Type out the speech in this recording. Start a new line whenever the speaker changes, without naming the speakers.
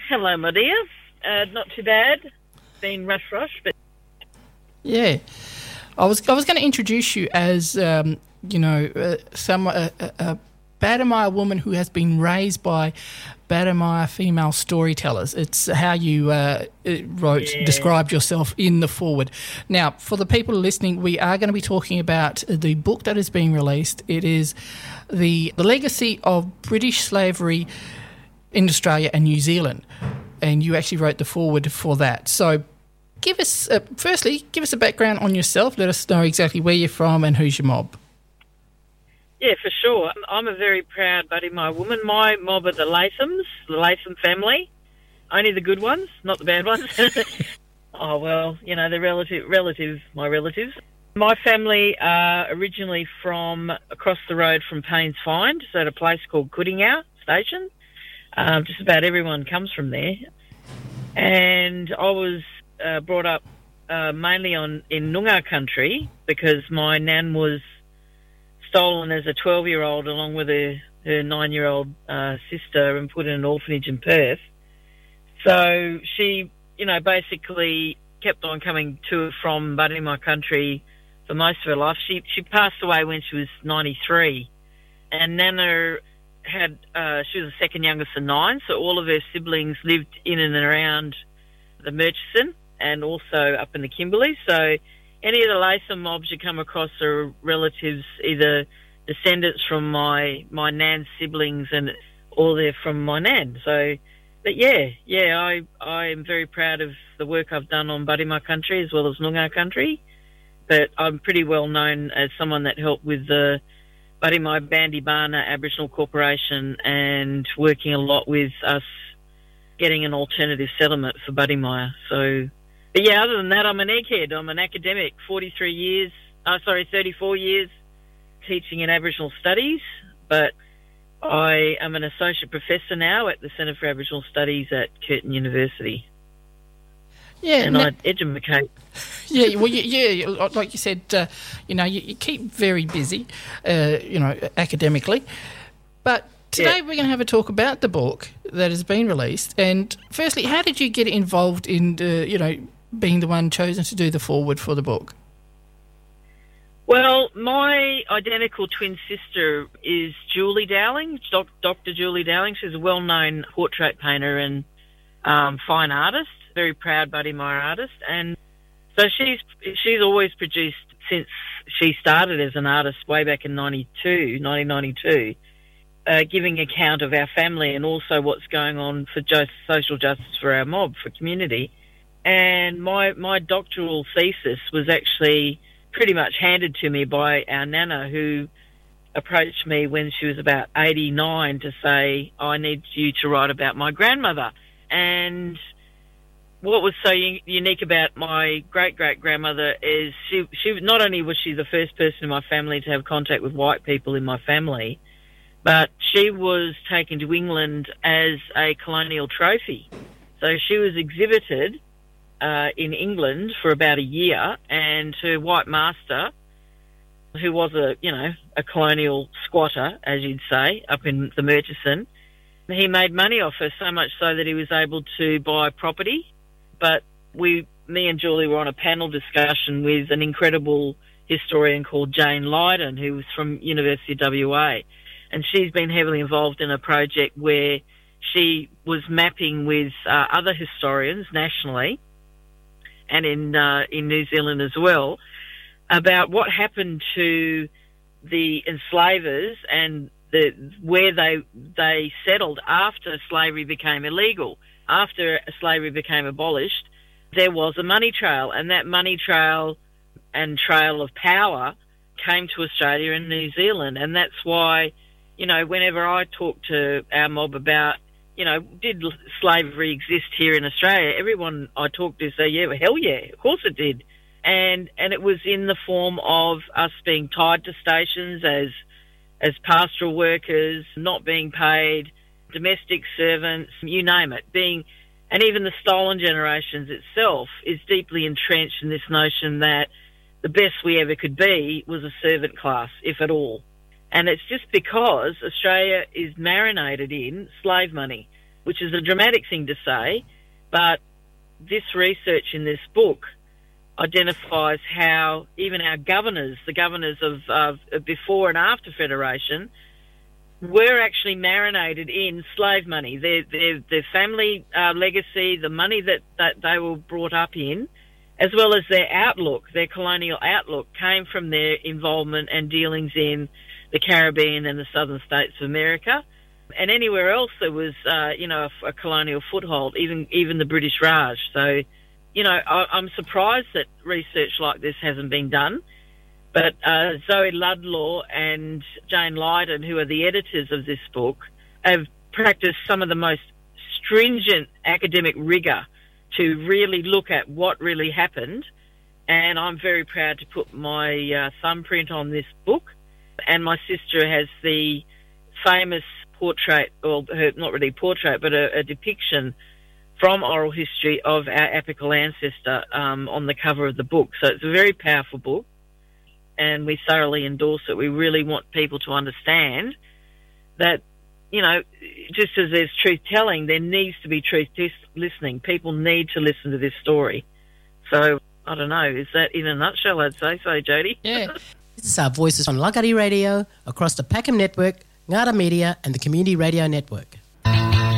Hello, my dear. Not too bad. Been rush, but
Yeah, I was going to introduce you as a Badimaya woman who has been raised by Badimaya female storytellers. It's how you described yourself in the foreword. Now, for the people listening, we are going to be talking about the book that is being released. It is the legacy of British slavery in Australia and New Zealand, and you actually wrote the foreword for that. So give us a background on yourself. Let us know exactly where you're from and who's your mob.
yeah, for sure. I'm a very proud Badimaya woman. My mob are the Latham family. Only the good ones, not the bad ones. Oh, well, they're my relatives. My family are originally from across the road from Paynes Find, so at a place called Kootingow Station. Just about everyone comes from there. And I was brought up mainly in Noongar country because my nan was stolen as a 12-year-old along with her 9-year-old sister and put in an orphanage in Perth. So she, basically kept on coming to and from Badimaya country for most of her life. She passed away when she was 93. And Nana she was the second youngest of 9, so all of her siblings lived in and around the Murchison and also up in the Kimberley. So any of the Latham mobs you come across are relatives, either descendants from my nan's siblings or they're from my nan. So, but I am very proud of the work I've done on Badimaya country as well as Noongar country. But I'm pretty well known as someone that helped with the Badimaya Bandibana Aboriginal Corporation and working a lot with us getting an alternative settlement for Badimaya. So, but yeah, other than that, I'm an egghead. I'm an academic, 34 years teaching in Aboriginal Studies, but I am an associate professor now at the Centre for Aboriginal Studies at Curtin University.
Yeah,
and I educate.
Yeah, well, like you said, you keep very busy, academically. But today we're going to have a talk about the book that has been released. And firstly, how did you get involved in, being the one chosen to do the foreword for the book?
Well, my identical twin sister is Julie Dowling, Dr. Julie Dowling. She's a well-known portrait painter and fine artist, very proud Badimaya artist. And so she's always produced since she started as an artist way back in 1992, giving account of our family and also what's going on for social justice for our mob, for community. And my doctoral thesis was actually pretty much handed to me by our Nana, who approached me when she was about 89 to say, I need you to write about my grandmother. And what was so unique about my great-great-grandmother is she not only was she the first person in my family to have contact with white people in my family, but she was taken to England as a colonial trophy. So she was exhibited in England for about a year, and her white master, who was a colonial squatter, as you'd say, up in the Murchison, he made money off her so much so that he was able to buy property. But me and Julie were on a panel discussion with an incredible historian called Jane Lydon, who was from University of WA, and she's been heavily involved in a project where she was mapping with other historians nationally and in New Zealand as well, about what happened to the enslavers and where they settled after slavery became illegal. After slavery became abolished, there was a money trail, and that money trail and trail of power came to Australia and New Zealand. And that's why, whenever I talk to our mob about, did slavery exist here in Australia, everyone I talk to say, yeah, well, hell yeah, of course it did. And it was in the form of us being tied to stations as pastoral workers, not being paid, domestic servants, you name it, and even the stolen generations itself is deeply entrenched in this notion that the best we ever could be was a servant class, if at all. And it's just because Australia is marinated in slave money. which is a dramatic thing to say, but this research in this book identifies how even our governors, the governors of before and after Federation, were actually marinated in slave money. Their family legacy, the money that they were brought up in, as well as their outlook, their colonial outlook, came from their involvement and dealings in the Caribbean and the southern states of America. And anywhere else there was, a colonial foothold, even the British Raj. So, I'm surprised that research like this hasn't been done. But Zoe Ludlaw and Jane Lydon, who are the editors of this book, have practiced some of the most stringent academic rigour to really look at what really happened. And I'm very proud to put my thumbprint on this book. And my sister has the famous portrait, or not really portrait, but a depiction from oral history of our apical ancestor on the cover of the book. So it's a very powerful book, and we thoroughly endorse it. We really want people to understand that, just as there's truth-telling, there needs to be truth-listening. People need to listen to this story. So, I don't know, is that in a nutshell, I'd say so, Jody?
Yeah. This is our voices on Langkawi Radio, across the Peckham Network, Ngara Media and the Community Radio Network.